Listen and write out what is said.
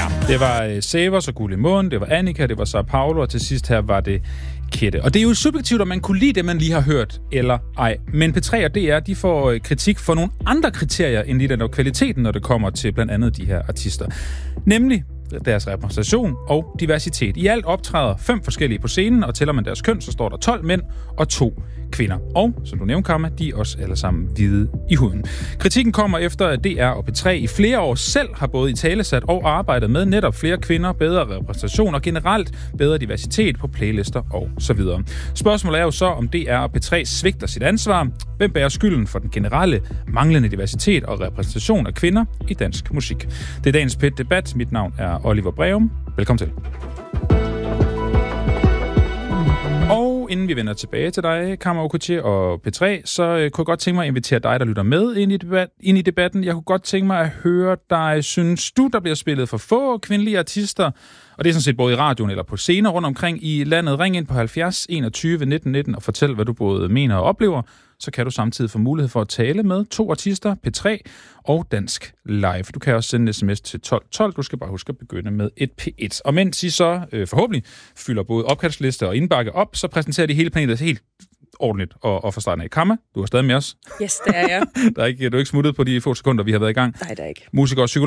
Det var Severs og Guld i Månen, det var Annika, det var Sao Paulo, og til sidst her var det Kette. Og det er jo subjektivt, om man kunne lide det, man lige har hørt, eller ej. Men P3 og DR, de får kritik for nogle andre kriterier end lige den kvaliteten, når det kommer til blandt andet de her artister. Nemlig deres repræsentation og diversitet. I alt optræder 5 forskellige på scenen, og tæller man deres køn, så står der 12 mænd og 2 kvinder. Og, som du nævnte, Karma, de er også alle sammen hvide i huden. Kritikken kommer efter, at DR og P3 i flere år selv har både italesat og arbejdet med netop flere kvinder, bedre repræsentation og generelt bedre diversitet på playlister og så videre. Spørgsmålet er jo så, om DR og P3 svigter sit ansvar. Hvem bærer skylden for den generelle manglende diversitet og repræsentation af kvinder i dansk musik? Det er dagens P1-debat. Mit navn er Oliver Breum. Velkommen til. Og inden vi vender tilbage til dig, Karma Okuche og P3, så kunne jeg godt tænke mig at invitere dig, der lytter med ind i debatten. Jeg kunne godt tænke mig at høre dig. Synes du, der bliver spillet for få kvindelige artister? Og det er sådan set både i radioen eller på scener rundt omkring i landet. Ring ind på 70 21 19 19 og fortæl, hvad du både mener og oplever. Så kan du samtidig få mulighed for at tale med 2 artister, P3 og Dansk Live. Du kan også sende en sms til 1212. Du skal bare huske at begynde med et P1. Og mens I så forhåbentlig fylder både opkaldsliste og indbakke op, så præsenterer de hele panelet helt ordentligt og fra starten af. Karma, du er stadig med os. Yes, det er jeg. Du er ikke smuttet på de få sekunder, vi har været i gang. Nej, det er ikke. Musiker og psykolog